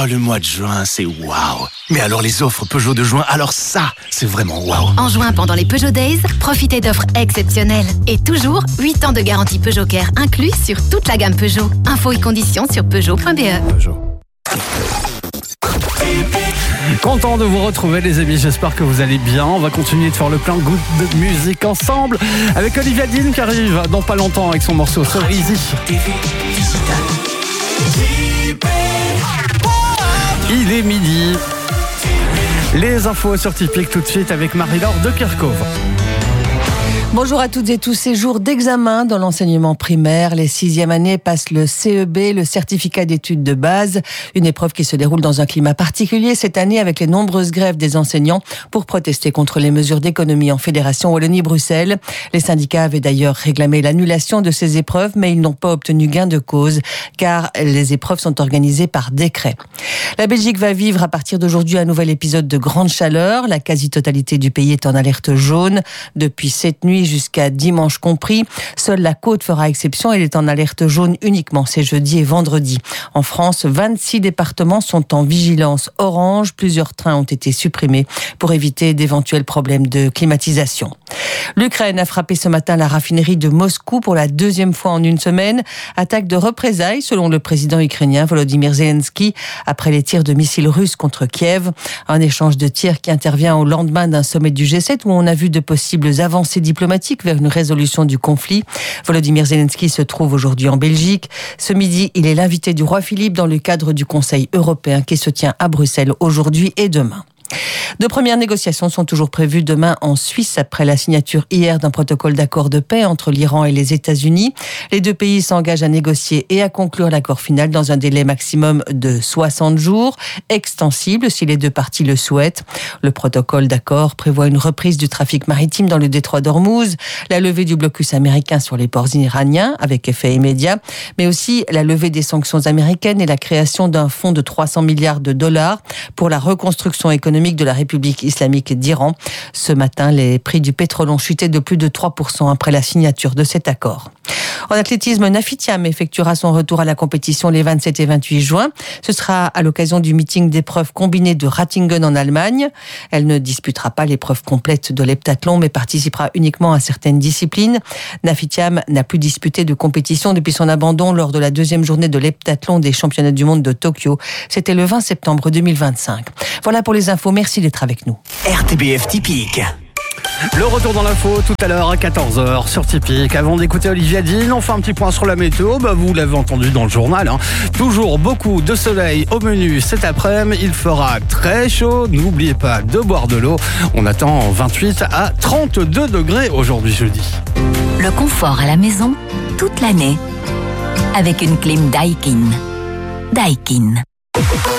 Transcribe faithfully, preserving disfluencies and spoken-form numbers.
Oh, le mois de juin, c'est waouh. Mais alors les offres Peugeot de juin, alors ça, c'est vraiment waouh. En juin, pendant les Peugeot Days, profitez d'offres exceptionnelles. Et toujours, huit ans de garantie Peugeot Care inclus sur toute la gamme Peugeot. Infos et conditions sur peugeot point b e. Peugeot. Content de vous retrouver les amis, j'espère que vous allez bien. On va continuer de faire le plein de goût de musique ensemble avec Olivia Dean qui arrive dans pas longtemps avec son morceau So Easy. Il est midi. Les infos sur Typique tout de suite avec Marie-Laure de Kerkhove. Bonjour à toutes et tous. Ces jours d'examen dans l'enseignement primaire, les sixième années passent le C E B, le certificat d'études de base, une épreuve qui se déroule dans un climat particulier cette année avec les nombreuses grèves des enseignants pour protester contre les mesures d'économie en Fédération Wallonie-Bruxelles. Les syndicats avaient d'ailleurs réclamé l'annulation de ces épreuves, mais ils n'ont pas obtenu gain de cause car les épreuves sont organisées par décret. La Belgique va vivre à partir d'aujourd'hui un nouvel épisode de grande chaleur. La quasi-totalité du pays est en alerte jaune depuis cette nuit jusqu'à dimanche compris. Seule la côte fera exception. Elle est en alerte jaune uniquement ces jeudi et vendredi. En France, vingt-six départements sont en vigilance orange. Plusieurs trains ont été supprimés pour éviter d'éventuels problèmes de climatisation. L'Ukraine a frappé ce matin la raffinerie de Moscou pour la deuxième fois en une semaine. Attaque de représailles selon le président ukrainien Volodymyr Zelensky après les tirs de missiles russes contre Kiev. Un échange de tirs qui intervient au lendemain d'un sommet du G sept où on a vu de possibles avancées diplomatiques vers une résolution du conflit. Volodymyr Zelensky se trouve aujourd'hui en Belgique. Ce midi, il est l'invité du roi Philippe dans le cadre du Conseil européen qui se tient à Bruxelles aujourd'hui et demain. De premières négociations sont toujours prévues demain en Suisse après la signature hier d'un protocole d'accord de paix entre l'Iran et les États-Unis. Les deux pays s'engagent à négocier et à conclure l'accord final dans un délai maximum de soixante jours, extensible si les deux parties le souhaitent. Le protocole d'accord prévoit une reprise du trafic maritime dans le détroit d'Ormuz, la levée du blocus américain sur les ports iraniens avec effet immédiat, mais aussi la levée des sanctions américaines et la création d'un fonds de trois cents milliards de dollars pour la reconstruction économique de la République islamique d'Iran. Ce matin, les prix du pétrole ont chuté de plus de trois pour cent après la signature de cet accord. En athlétisme, Nafi Thiam effectuera son retour à la compétition les vingt-sept et vingt-huit juin. Ce sera à l'occasion du meeting d'épreuves combinées de Ratingen en Allemagne. Elle ne disputera pas l'épreuve complète de l'heptathlon, mais participera uniquement à certaines disciplines. Nafi Thiam n'a plus disputé de compétition depuis son abandon lors de la deuxième journée de l'heptathlon des championnats du monde de Tokyo. C'était le vingt septembre deux mille vingt-cinq. Voilà pour les infos. Merci d'être avec nous. R T B F Typique. Le retour dans l'info tout à l'heure à quatorze heures sur Typique. Avant d'écouter Olivia Dean, on fait un petit point sur la météo. Bah, vous l'avez entendu dans le journal. Hein. Toujours beaucoup de soleil au menu cet après-midi. Il fera très chaud. N'oubliez pas de boire de l'eau. On attend vingt-huit à trente-deux degrés aujourd'hui jeudi. Le confort à la maison, toute l'année, avec une clim Daikin. Daikin.